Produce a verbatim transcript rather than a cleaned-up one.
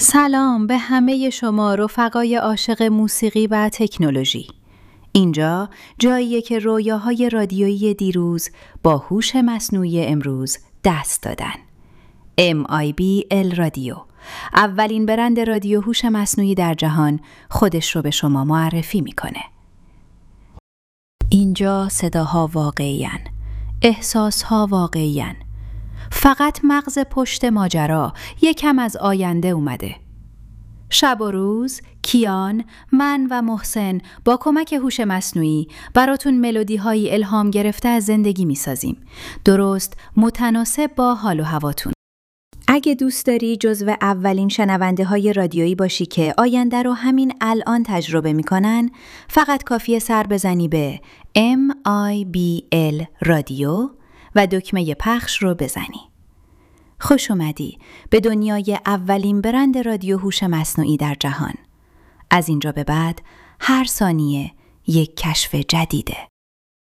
سلام به همه شما رفقای عاشق موسیقی و تکنولوژی. اینجا جاییه که رویاهای رادیویی دیروز با هوش مصنوعی امروز دست دادن. ام آی بی ال رادیو، اولین برند رادیو هوش مصنوعی در جهان، خودش رو به شما معرفی میکنه. اینجا صداها واقعی‌این، احساسها واقعی‌این. فقط مغز پشت ماجرا یکم از آینده اومده. شب و روز کیان، من و محسن با کمک هوش مصنوعی براتون ملودی های الهام گرفته از زندگی میسازیم، درست متناسب با حال و هواتون. اگه دوست داری جزو اولین شنونده های رادیویی باشی که آینده رو همین الان تجربه میکنن، فقط کافیه سر بزنی به ام آی بی ال رادیو و دکمه پخش رو بزنی. خوش اومدی به دنیای اولین برند رادیو هوش مصنوعی در جهان. از اینجا به بعد هر ثانیه یک کشف جدیده.